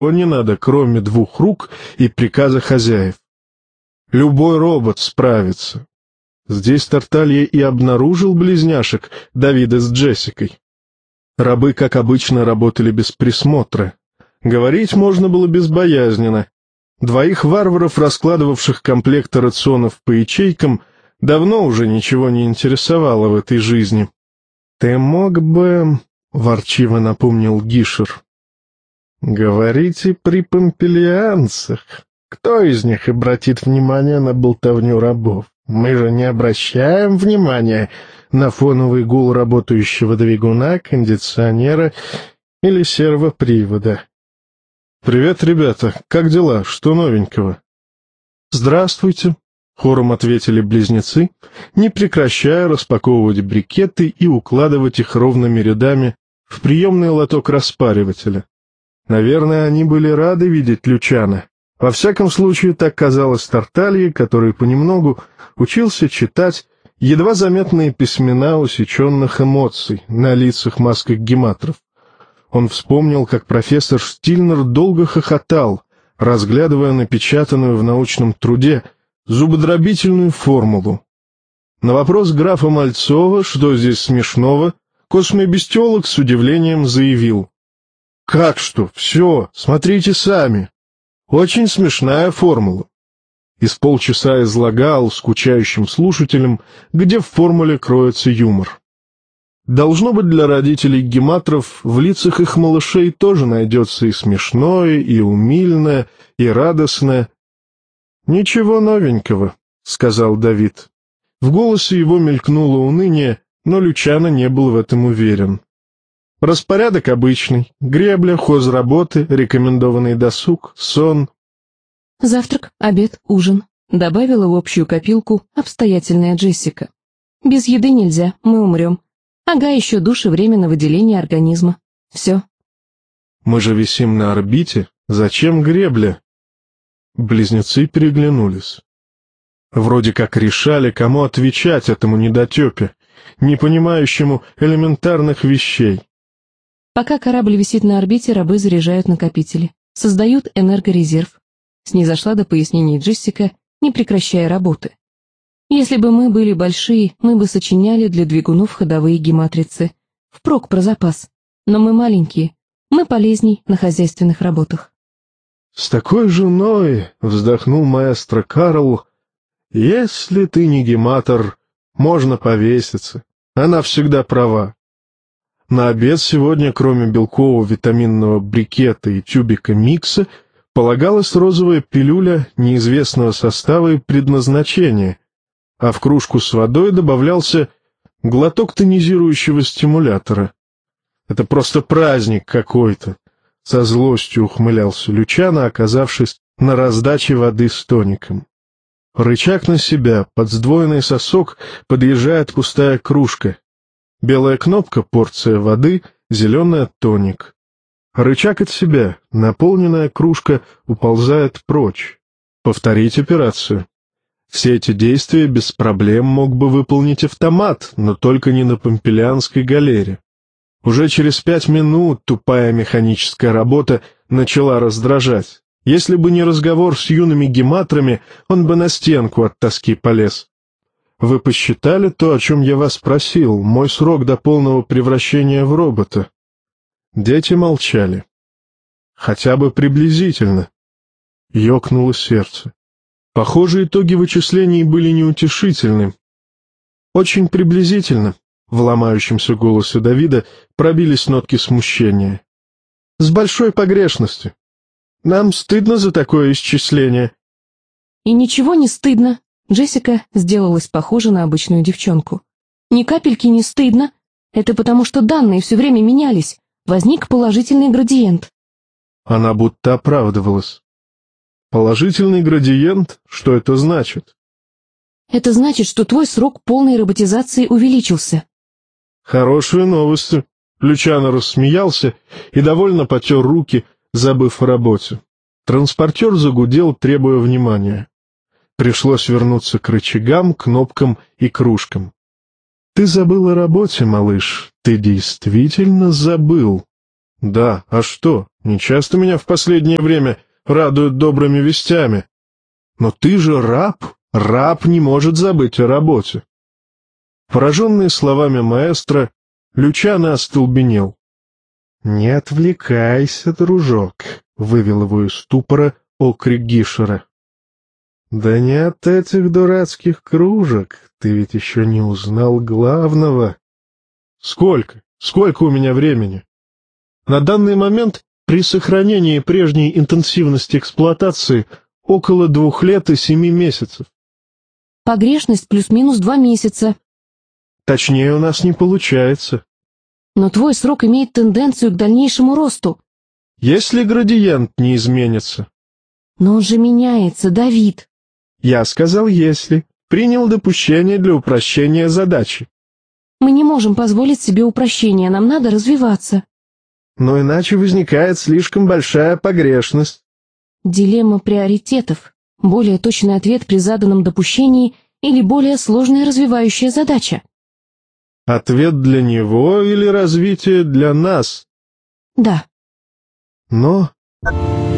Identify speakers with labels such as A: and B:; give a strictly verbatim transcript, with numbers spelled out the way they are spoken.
A: не надо, кроме двух рук и приказа хозяев. Любой робот справится. Здесь Тарталья и обнаружил близняшек Давида с Джессикой. Рабы, как обычно, работали без присмотра. Говорить можно было безбоязненно. Двоих варваров, раскладывавших комплекты рационов по ячейкам, давно уже ничего не интересовало в этой жизни. «Ты мог бы...» — ворчиво напомнил Гишер. «Говорите при помпелианцах. Кто из них обратит внимание на болтовню рабов? Мы же не обращаем внимания на фоновый гул работающего двигуна, кондиционера или сервопривода». «Привет, ребята. Как дела? Что новенького?» «Здравствуйте», — хором ответили близнецы, не прекращая распаковывать брикеты и укладывать их ровными рядами в приемный лоток распаривателя. Наверное, они были рады видеть Лючана. Во всяком случае, так казалось Тарталье, который понемногу учился читать едва заметные письмена усеченных эмоций на лицах масках гематров. Он вспомнил, как профессор Штильнер долго хохотал, разглядывая напечатанную в научном труде зубодробительную формулу. На вопрос графа Мальцова, что здесь смешного, космобестиолог с удивлением заявил: «Как что? Все, смотрите сами. Очень смешная формула». И с полчаса излагал скучающим слушателям, где в формуле кроется юмор. Должно быть, для родителей гематров в лицах их малышей тоже найдется и смешное, и умильное, и радостное. «Ничего новенького», — сказал Давид. В голосе его мелькнуло уныние, но Лючано не был в этом уверен. Распорядок обычный: гребля, хозработы, рекомендованный досуг, сон.
B: «Завтрак, обед, ужин», — добавила в общую копилку обстоятельная Джессика. «Без еды нельзя, мы умрем. Ага, еще душ и время на выделение организма. Все».
A: «Мы же висим на орбите. Зачем гребля?» Близнецы переглянулись. Вроде как решали, кому отвечать этому недотепе, не понимающему элементарных вещей.
B: «Пока корабль висит на орбите, рабы заряжают накопители, создают энергорезерв», — снизошла до пояснений Джессика, не прекращая работы. «Если бы мы были большие, мы бы сочиняли для двигунов ходовые гематрицы. Впрок про запас. Но мы маленькие, мы полезней на хозяйственных работах».
A: «С такой женой, — вздохнул маэстро Карл, — если ты не гематор, можно повеситься. Она всегда права. На обед сегодня, кроме белкового витаминного брикета и тюбика микса, полагалась розовая пилюля неизвестного состава и предназначения, а в кружку с водой добавлялся глоток тонизирующего стимулятора. Это просто праздник какой-то», — со злостью ухмылялся Лючано, оказавшись на раздаче воды с тоником. Рычаг на себя, под сдвоенный сосок подъезжает пустая кружка. Белая кнопка — порция воды, зеленая — тоник. Рычаг от себя, наполненная кружка уползает прочь. Повторить операцию. Все эти действия без проблем мог бы выполнить автомат, но только не на помпелианской галере. Уже через пять минут тупая механическая работа начала раздражать. Если бы не разговор с юными гематрами, он бы на стенку от тоски полез. «Вы посчитали то, о чем я вас просил, мой срок до полного превращения в робота?» Дети молчали. «Хотя бы приблизительно». Ёкнуло сердце. Похоже, итоги вычислений были неутешительны. «Очень приблизительно», — в ломающемся голосе Давида пробились нотки смущения. «С большой погрешностью. Нам стыдно за такое исчисление».
B: «И ничего не стыдно», — Джессика сделалась похожа на обычную девчонку. «Ни капельки не стыдно. Это потому, что данные все время менялись. Возник положительный градиент».
A: Она будто оправдывалась. «Положительный градиент? Что это значит?»
B: «Это значит, что твой срок полной роботизации увеличился».
A: «Хорошие новости». Лючано рассмеялся и довольно потер руки, забыв о работе. Транспортер загудел, требуя внимания. Пришлось вернуться к рычагам, кнопкам и кружкам. «Ты забыл о работе, малыш. Ты действительно забыл». «Да, а что? Нечасто меня в последнее время радуют добрыми вестями. Но ты же раб, раб не может забыть о работе. Пораженный словами маэстро, Лючано остолбенел. — Не отвлекайся, дружок, — вывел его из ступора окрик Гишера. — Да не от этих дурацких кружек, ты ведь еще не узнал главного. — Сколько? Сколько у меня времени? На данный момент, при сохранении прежней интенсивности эксплуатации, около двух лет и семи месяцев.
B: Погрешность плюс-минус два месяца.
A: Точнее у нас не получается.
B: Но твой срок имеет тенденцию к дальнейшему росту.
A: Если градиент не изменится.
B: Но он же меняется, Давид.
A: Я сказал «если». Принял допущение для упрощения задачи.
B: Мы не можем позволить себе упрощения, нам надо развиваться.
A: Но иначе возникает слишком большая погрешность.
B: Дилемма приоритетов. Более точный ответ при заданном допущении или более сложная развивающая задача.
A: Ответ для него или развитие для нас?
B: Да.
A: Но...